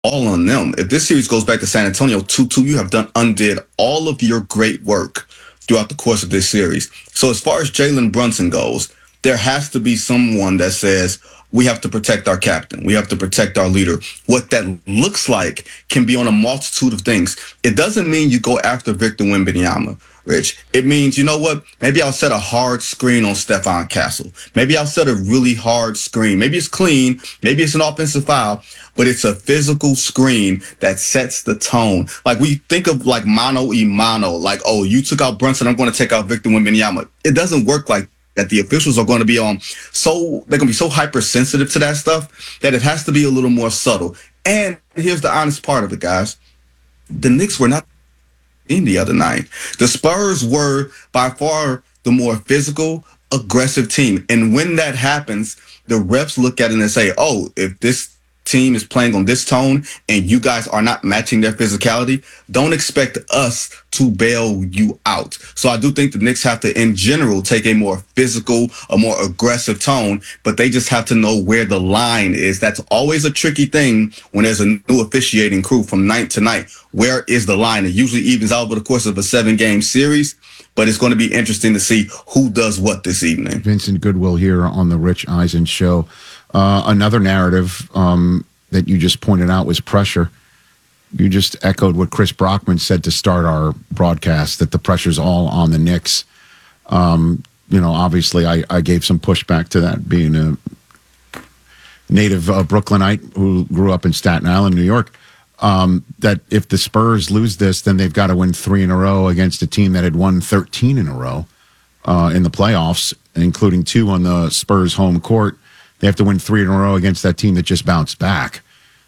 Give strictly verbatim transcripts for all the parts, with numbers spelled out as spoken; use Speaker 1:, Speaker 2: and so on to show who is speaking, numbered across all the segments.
Speaker 1: all on them. If this series goes back to San Antonio two two, you have done undid all of your great work throughout the course of this series. So as far as Jalen Brunson goes, there has to be someone that says, we have to protect our captain. We have to protect our leader. What that looks like can be on a multitude of things. It doesn't mean you go after Victor Wembanyama, Rich. It means, you know what? Maybe I'll set a hard screen on Stephon Castle. Maybe I'll set a really hard screen. Maybe it's clean. Maybe it's an offensive foul, but it's a physical screen that sets the tone. Like we think of like mano y mano, like, oh, you took out Brunson, I'm going to take out Victor Wembanyama. It doesn't work like that. The officials are going to be on so they're going to be so hypersensitive to that stuff that it has to be a little more subtle. And here's the honest part of it, guys. The Knicks were not in the other night. The Spurs were by far the more physical, aggressive team. And when that happens, the refs look at it and say, oh, if this team is playing on this tone and you guys are not matching their physicality, don't expect us to bail you out. So I do think the Knicks have to, in general, take a more physical, a more aggressive tone, but they just have to know where the line is. That's always a tricky thing when there's a new officiating crew from night to night. Where is the line? It usually evens out over the course of a seven-game series, but it's going to be interesting to see who does what this evening.
Speaker 2: Vincent Goodwill here on the Rich Eisen Show. Uh, another narrative um, that you just pointed out was pressure. You just echoed what Chris Brockman said to start our broadcast, that the pressure's all on the Knicks. Um, you know, obviously, I, I gave some pushback to that, being a native uh, Brooklynite who grew up in Staten Island, New York, um, that if the Spurs lose this, then they've got to win three in a row against a team that had won thirteen in a row uh, in the playoffs, including two on the Spurs home court. They have to win three in a row against that team that just bounced back.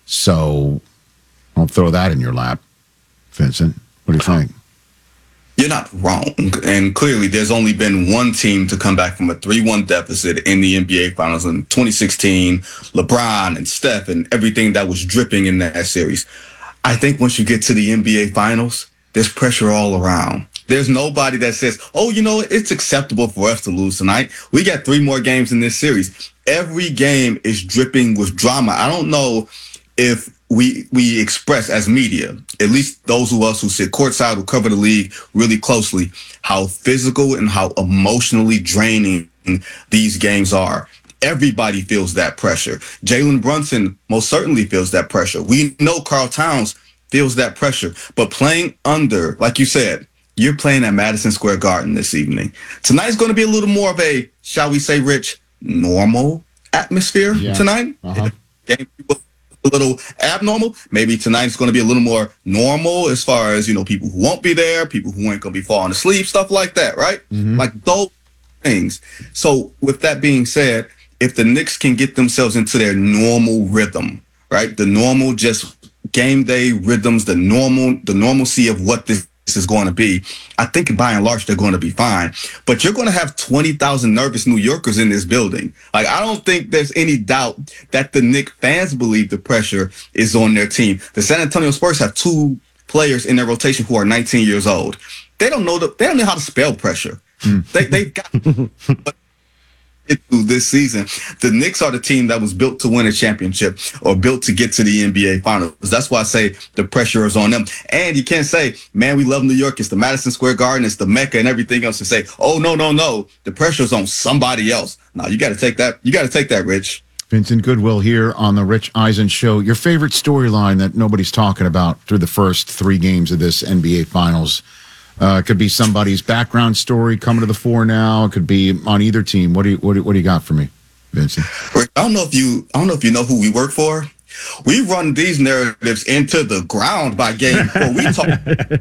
Speaker 2: So I'll throw that in your lap, Vincent. What do you think?
Speaker 1: You're not wrong. And clearly, there's only been one team to come back from a three one deficit in the N B A Finals in twenty sixteen. LeBron and Steph and everything that was dripping in that series. I think once you get to the N B A Finals, there's pressure all around. There's nobody that says, oh, you know, it's acceptable for us to lose tonight. We got three more games in this series. Every game is dripping with drama. I don't know if we we express as media, at least those of us who sit courtside, who cover the league really closely, how physical and how emotionally draining these games are. Everybody feels that pressure. Jalen Brunson most certainly feels that pressure. We know Karl Towns feels that pressure. But playing under, like you said, you're playing at Madison Square Garden this evening. Tonight's going to be a little more of a, shall we say, Rich, normal atmosphere yeah. tonight.
Speaker 2: Uh-huh.
Speaker 1: Game a little abnormal. Maybe tonight's going to be a little more normal as far as, you know, people who won't be there, people who ain't going to be falling asleep, stuff like that, right?
Speaker 2: Mm-hmm.
Speaker 1: Like those things. So with that being said, if the Knicks can get themselves into their normal rhythm, right? The normal just game day rhythms, the normal, the normalcy of what this is going to be, I think by and large, they're going to be fine. But you're going to have twenty thousand nervous New Yorkers in this building. Like, I don't think there's any doubt that the Knicks fans believe the pressure is on their team. The San Antonio Spurs have two players in their rotation who are nineteen years old. They don't know the, they don't know how to spell pressure. Mm. They, they've got through this season. The Knicks are the team that was built to win a championship or built to get to the N B A Finals. That's why I say the pressure is on them. And you can't say, man, we love New York. It's the Madison Square Garden. It's the Mecca and everything else, to say, oh, no, no, no. The pressure is on somebody else. No, you got to take that. You got to take that, Rich.
Speaker 2: Vincent Goodwill here on the Rich Eisen Show. Your favorite storyline that nobody's talking about through the first three games of this N B A Finals? Uh, it could be somebody's background story coming to the fore now. It could be on either team. What do you what do, what do you got for me, Vincent?
Speaker 1: I don't know if you I don't know if you know who we work for. We run these narratives into the ground by game four. We talk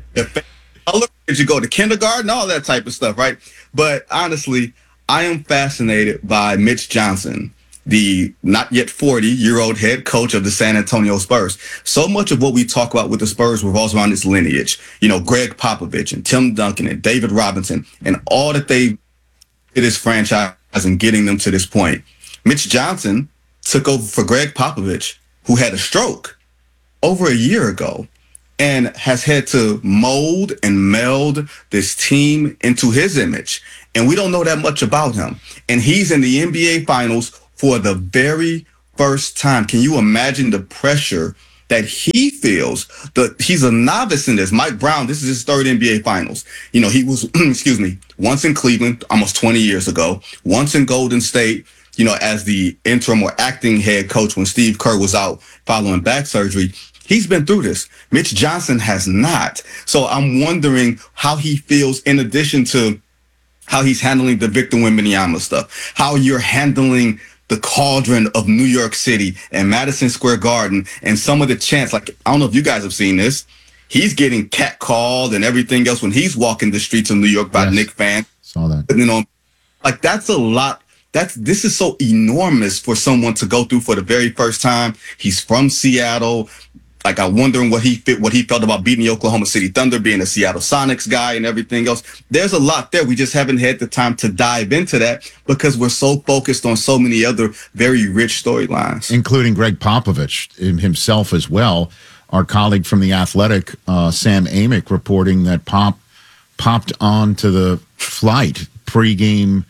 Speaker 1: did you go to kindergarten, all that type of stuff, right? But honestly, I am fascinated by Mitch Johnson, the not yet forty-year-old head coach of the San Antonio Spurs. So much of what we talk about with the Spurs revolves around this lineage. You know, Greg Popovich and Tim Duncan and David Robinson and all that they did this franchise and getting them to this point. Mitch Johnson took over for Greg Popovich, who had a stroke over a year ago, and has had to mold and meld this team into his image. And we don't know that much about him. And he's in the N B A Finals for the very first time. Can you imagine the pressure that he feels that he's a novice in this. Mike Brown, this is his third N B A Finals. You know, he was, excuse me, once in Cleveland almost twenty years ago, once in Golden State, you know, as the interim or acting head coach when Steve Kerr was out following back surgery. He's been through this. Mitch Johnson has not. So I'm wondering how he feels in addition to how he's handling the Victor Wembanyama stuff, how you're handling the cauldron of New York City and Madison Square Garden and some of the chants. Like, I don't know if you guys have seen this. He's getting catcalled and everything else when he's walking the streets of New York by
Speaker 2: Yes.
Speaker 1: Knick fans.
Speaker 2: Saw that.
Speaker 1: You know, like that's a lot. That's this is so enormous for someone to go through for the very first time. He's from Seattle. Like, I'm wondering what he fit, what he felt about beating the Oklahoma City Thunder, being a Seattle Sonics guy and everything else. There's a lot there. We just haven't had the time to dive into that because we're so focused on so many other very rich storylines.
Speaker 2: Including Greg Popovich himself as well. Our colleague from The Athletic, uh, Sam Amick, reporting that Pop popped onto the flight pregame,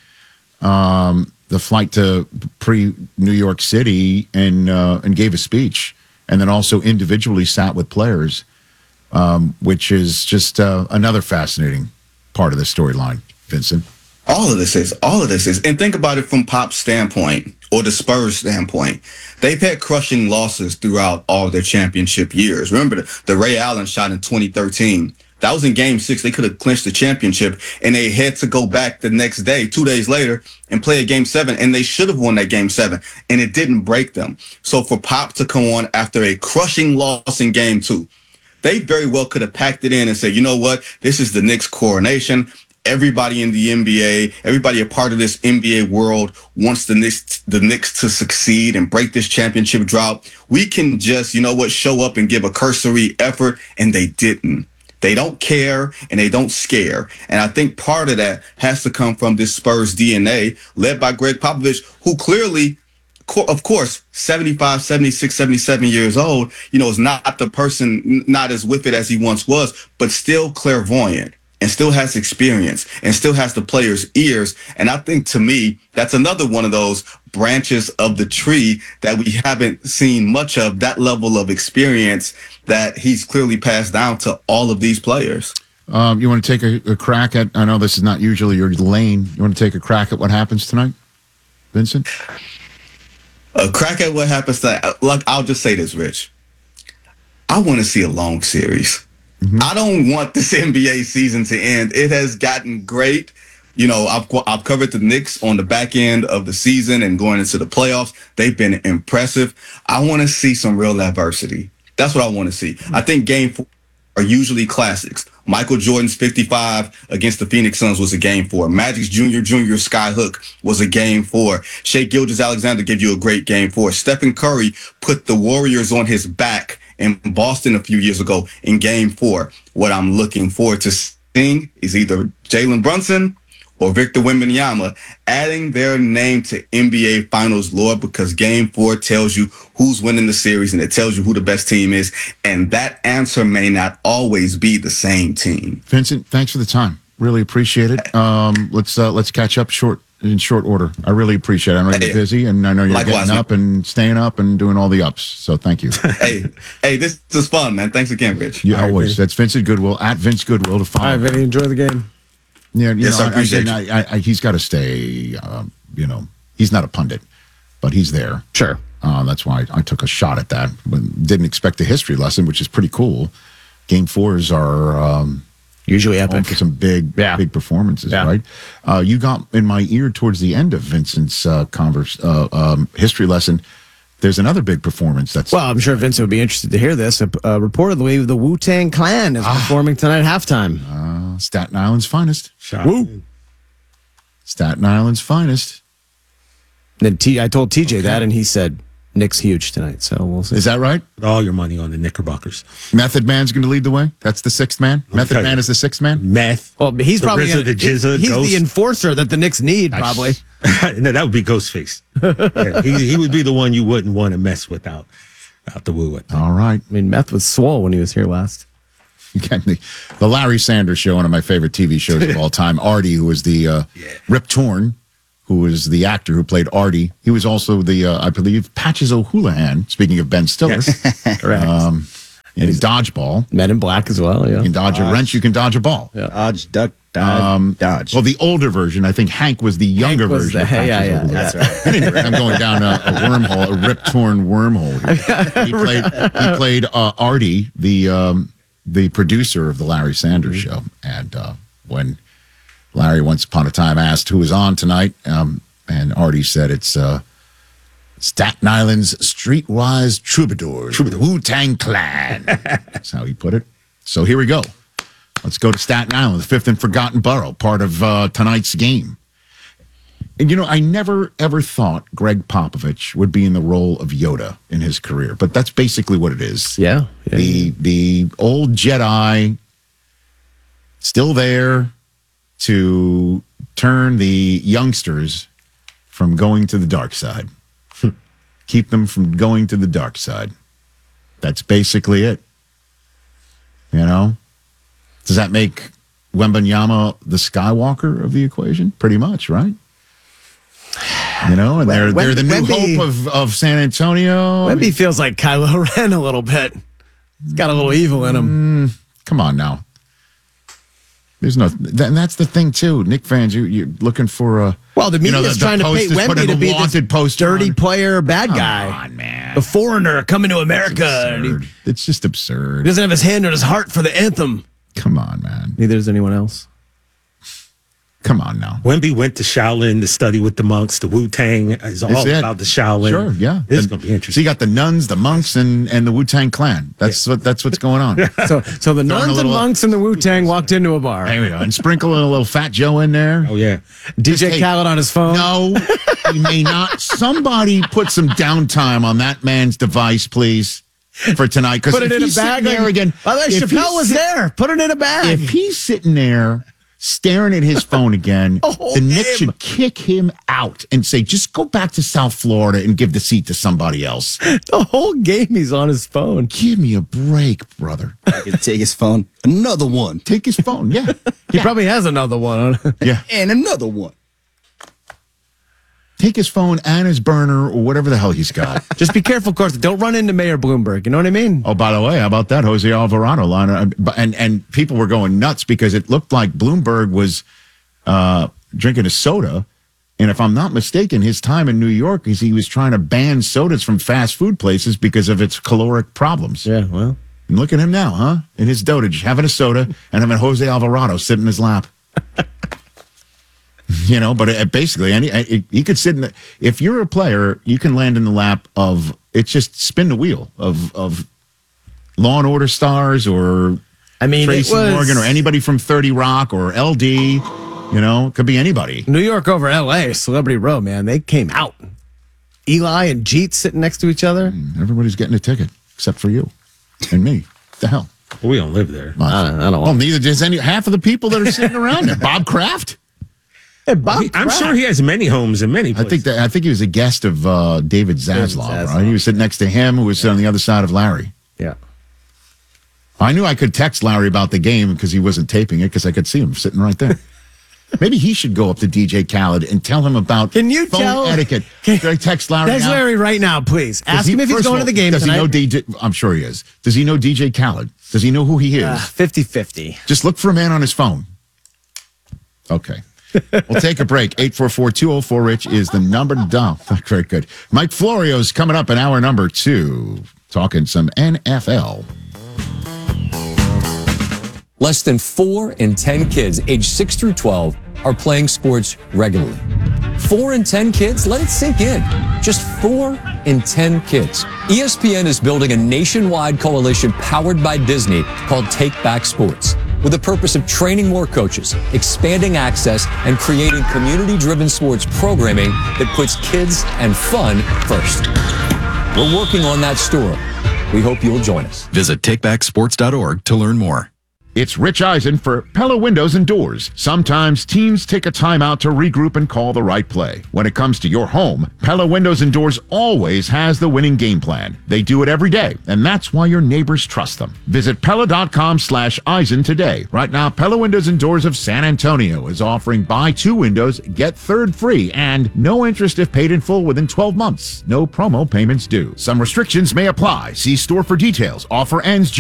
Speaker 2: um, the flight to pre-New York City and uh, and gave a speech. And then also individually sat with players, um, which is just uh, another fascinating part of the storyline, Vincent.
Speaker 1: All of this is, all of this is. And think about it from Pop's standpoint or the Spurs standpoint. They've had crushing losses throughout all their championship years. Remember the, the Ray Allen shot in twenty thirteen. That was in game six. They could have clinched the championship, and they had to go back the next day, two days later, and play a game seven, and they should have won that game seven, and it didn't break them. So for Pop to come on after a crushing loss in game two, they very well could have packed it in and said, you know what, this is the Knicks coronation. Everybody in the N B A, everybody a part of this N B A world wants the Knicks, the Knicks to succeed and break this championship drought. We can just, you know what, show up and give a cursory effort, and they didn't. They don't care and they don't scare. And I think part of that has to come from this Spurs D N A led by Greg Popovich, who clearly, of course, seventy-five, seventy-six, seventy-seven years old, you know, is not the person, not as with it as he once was, but still clairvoyant and still has experience and still has the players' ears. And I think, to me, that's another one of those branches of the tree that we haven't seen much of, that level of experience that he's clearly passed down to all of these players.
Speaker 2: Um, you want to take a, a crack at, I know this is not usually your lane, you want to take a crack at what happens tonight, Vincent?
Speaker 1: A crack at what happens tonight? Like, I'll just say this, Rich. I want to see a long series. Mm-hmm. I don't want this N B A season to end. It has gotten great. You know, I've, I've covered the Knicks on the back end of the season and going into the playoffs. They've been impressive. I want to see some real adversity. That's what I want to see. I think game four are usually classics. Michael Jordan's fifty-five against the Phoenix Suns was a game four. Magic's Junior Junior Skyhook was a game four. Shai Gilgeous-Alexander gave you a great game four. Stephen Curry put the Warriors on his back in Boston a few years ago in game four. What I'm looking forward to seeing is either Jalen Brunson or Victor Wembanyama adding their name to N B A Finals lore, because game four tells you who's winning the series and it tells you who the best team is. And that answer may not always be the same team.
Speaker 2: Vincent, thanks for the time. Really appreciate it. Um, let's uh, let's catch up short in short order. I really appreciate it. I know you're
Speaker 1: hey,
Speaker 2: busy, and I know you're
Speaker 1: likewise,
Speaker 2: getting up and staying up and doing all the ups. So thank you.
Speaker 1: hey, hey, this is fun, man. Thanks again, Rich.
Speaker 2: You
Speaker 3: All
Speaker 2: always.
Speaker 3: right,
Speaker 2: That's Vincent Goodwill at Vince Goodwill to follow.
Speaker 3: All right, Vinny, enjoy the game.
Speaker 2: Yeah, you
Speaker 1: Yes,
Speaker 2: know,
Speaker 1: I appreciate
Speaker 2: I, I, I, I, he's got to stay. Um, you know, he's not a pundit, but he's there.
Speaker 3: Sure.
Speaker 2: Uh, that's why I took a shot at that. Didn't expect a history lesson, which is pretty cool. Game fours are um,
Speaker 3: Usually
Speaker 2: home
Speaker 3: epic.
Speaker 2: for some big,
Speaker 3: Yeah.
Speaker 2: big performances,
Speaker 3: Yeah.
Speaker 2: right? Uh, you got in my ear towards the end of Vincent's uh, converse uh, um, history lesson. There's another big performance. That's
Speaker 3: Well, I'm sure Vincent would be interested to hear this. Uh, reportedly, the Wu-Tang Clan is performing tonight at halftime.
Speaker 2: uh, Staten Island's finest.
Speaker 3: Woo!
Speaker 2: Staten Island's finest.
Speaker 3: Then T, I told T J that, and he said Nick's huge tonight. So we'll see.
Speaker 2: Is that right?
Speaker 4: Put all your money on the Knickerbockers.
Speaker 2: Method Man's going to lead the way. That's the sixth man. Method
Speaker 4: Okay.
Speaker 2: Man is the sixth man.
Speaker 4: Meth.
Speaker 3: Well, he's
Speaker 4: the
Speaker 3: probably
Speaker 4: R Z A,
Speaker 3: gonna,
Speaker 4: the Jizza,
Speaker 3: he's
Speaker 4: Ghost.
Speaker 3: the enforcer that the Knicks need, probably.
Speaker 4: No, that would be Ghostface. Yeah, he, he would be the one you wouldn't want to mess with out, out the woo.
Speaker 2: All right.
Speaker 3: I mean, Meth was swole when he was here last.
Speaker 2: Again, the, the Larry Sanders Show, one of my favorite T V shows of all time. Artie, who was the uh,
Speaker 4: Yeah.
Speaker 2: Rip Torn, who was the actor who played Artie. He was also the, uh, I believe, Patches O'Houlihan, speaking of Ben Stiller.
Speaker 4: Yes.
Speaker 3: Correct.
Speaker 2: Um, in Dodgeball.
Speaker 3: Men in Black as well, yeah.
Speaker 2: You can dodge a wrench, you can dodge a ball.
Speaker 5: Dodge, duck, dive,
Speaker 2: Um,
Speaker 5: dodge.
Speaker 2: Well, the older version, I think Hank was the younger
Speaker 3: was
Speaker 2: version.
Speaker 3: the-
Speaker 2: of Patches
Speaker 3: yeah, yeah,
Speaker 2: O'Houlihan.
Speaker 5: That's right.
Speaker 2: At any rate, I'm going down a, a wormhole, a rip-torn wormhole here. He played, he played uh, Artie, the um, the producer of the Larry Sanders Show. And uh, when Larry once upon a time asked who was on tonight, um, and Artie said it's uh, Staten Island's streetwise troubadours, the Wu-Tang Clan. That's how he put it. So here we go. Let's go to Staten Island, the fifth and forgotten borough, part of uh, tonight's game. And, you know, I never, ever thought Greg Popovich would be in the role of Yoda in his career, but that's basically what it is.
Speaker 3: Yeah. yeah.
Speaker 2: The, the old Jedi still there to turn the youngsters from going to the dark side. Keep them from going to the dark side. That's basically it. You know? Does that make Wembanyama the Skywalker of the equation? Pretty much, right? You know, and they're
Speaker 3: Wem-
Speaker 2: they're the new
Speaker 3: Wemby-
Speaker 2: hope of, of San Antonio. I mean,
Speaker 3: Wemby feels like Kylo Ren a little bit. He's got a little evil in him.
Speaker 2: come on now. There's no, th- and that's the thing too. Knick fans, you you're looking for a.
Speaker 3: Well, the
Speaker 2: you know,
Speaker 3: media's
Speaker 2: the- the
Speaker 3: trying to paint
Speaker 2: posters putting
Speaker 3: Wemby to
Speaker 2: a
Speaker 3: be this
Speaker 2: wanted poster
Speaker 3: dirty
Speaker 2: on.
Speaker 3: player, bad
Speaker 2: Come
Speaker 3: guy.
Speaker 2: on, man.
Speaker 3: The foreigner coming to America. And he,
Speaker 2: Absurd. It's just
Speaker 3: he
Speaker 2: absurd.
Speaker 3: doesn't have his hand on his heart for the anthem.
Speaker 2: Come on, man.
Speaker 3: Neither does anyone else.
Speaker 2: Come on now.
Speaker 4: Wemby went to Shaolin to study with the monks. The Wu-Tang is all
Speaker 2: It's it.
Speaker 4: about the Shaolin.
Speaker 2: Sure, yeah.
Speaker 4: This is
Speaker 2: And-
Speaker 4: going to be
Speaker 2: So
Speaker 4: interesting.
Speaker 2: you got the nuns, the monks, and, and the Wu-Tang Clan. That's what that's what's going on.
Speaker 3: So, so the nuns and
Speaker 2: little-
Speaker 3: monks and the Wu-Tang walked into a bar.
Speaker 2: There we go. And sprinkle in a little Fat Joe in there.
Speaker 4: Oh, yeah.
Speaker 3: D J
Speaker 2: Just, hey,
Speaker 3: Khaled on his phone.
Speaker 2: No, you may not. Somebody put some downtime on that man's device, please, for tonight. Because
Speaker 3: Put it in a bag.
Speaker 2: there again.
Speaker 3: By the way,
Speaker 2: if
Speaker 3: Chappelle
Speaker 2: he's
Speaker 3: was
Speaker 2: sit-
Speaker 3: there. Put it in a bag.
Speaker 2: If he's sitting there staring at his phone again,
Speaker 3: Oh,
Speaker 2: the Knicks
Speaker 3: him.
Speaker 2: should kick him out and say, just go back to South Florida and give the seat to somebody else.
Speaker 3: The whole game he's on his phone.
Speaker 2: Give me a break, brother.
Speaker 5: I can take his phone. Another one.
Speaker 2: Take his phone. Yeah.
Speaker 3: He probably has another one.
Speaker 2: Yeah.
Speaker 5: And another one.
Speaker 2: Take his phone and his burner or whatever the hell he's got.
Speaker 3: Just be careful, of course. Don't run into Mayor Bloomberg. You know what I mean?
Speaker 2: Oh, by the way, how about that Jose Alvarado line? Uh, And and people were going nuts because it looked like Bloomberg was uh, drinking a soda. And if I'm not mistaken, his time in New York is he was trying to ban sodas from fast food places because of its caloric problems.
Speaker 3: Yeah, well.
Speaker 2: And look at him now, huh? In his dotage, having a soda and having Jose Alvarado sit in his lap. You know, but it, basically, any it, he could sit in the. If you're a player, you can land in the lap of. It's just spin the wheel of of Law and Order stars or
Speaker 3: I mean,
Speaker 2: Tracy
Speaker 3: it was
Speaker 2: Morgan or anybody from thirty Rock or L D. You know, it could be anybody.
Speaker 3: New York over L A, Celebrity Row, man. They came out. Eli and Jeet sitting next to each other.
Speaker 2: Everybody's getting a ticket except for you and me. What the hell?
Speaker 4: We don't live there.
Speaker 3: I don't, I don't
Speaker 2: Well,
Speaker 3: want
Speaker 2: neither does any half of the people that are sitting around there. Bob Kraft.
Speaker 3: Hey, Bob
Speaker 4: I'm
Speaker 3: Kraft.
Speaker 4: sure he has many homes in many
Speaker 2: I
Speaker 4: places.
Speaker 2: think that I think he was a guest of uh, David Zaslav,
Speaker 3: Zaslav.
Speaker 2: right? He was sitting next to him, who was on the other side of Larry.
Speaker 3: Yeah.
Speaker 2: I knew I could text Larry about the game because he wasn't taping it because I could see him sitting right there. Maybe he should go up to D J Khaled and tell him about
Speaker 3: Can you
Speaker 2: phone
Speaker 3: tell-
Speaker 2: etiquette.
Speaker 3: Can-
Speaker 2: Should I text Larry
Speaker 3: Text
Speaker 2: now?
Speaker 3: Larry right now, please.
Speaker 2: Does
Speaker 3: Ask
Speaker 2: he-
Speaker 3: him if he's
Speaker 2: first of
Speaker 3: going
Speaker 2: all,
Speaker 3: to the game
Speaker 2: Does
Speaker 3: tonight.
Speaker 2: he know D J? I'm sure he is. Does he know D J Khaled? Does he know who he is?
Speaker 3: Uh, fifty-fifty.
Speaker 2: Just look for a man on his phone. Okay. We'll take a break. eight four four, two oh four, Rich is the number to dial. Very good. Mike Florio's coming up in hour number two, talking some N F L.
Speaker 6: Less than four in ten kids aged six through twelve are playing sports regularly. Four in ten kids? Let it sink in. Just four in ten kids. E S P N is building a nationwide coalition powered by Disney called Take Back Sports, with the purpose of training more coaches, expanding access, and creating community-driven sports programming that puts kids and fun first. We're working on that story. We hope you'll join us.
Speaker 7: Visit take back sports dot org to learn more.
Speaker 2: It's Rich Eisen for Pella Windows and Doors. Sometimes teams take a timeout to regroup and call the right play. When it comes to your home, Pella Windows and Doors always has the winning game plan. They do it every day, and that's why your neighbors trust them. Visit Pella.com slash Eisen today. Right now, Pella Windows and Doors of San Antonio is offering buy two windows, get third free, and no interest if paid in full within twelve months. No promo payments due. Some restrictions may apply. See store for details. Offer ends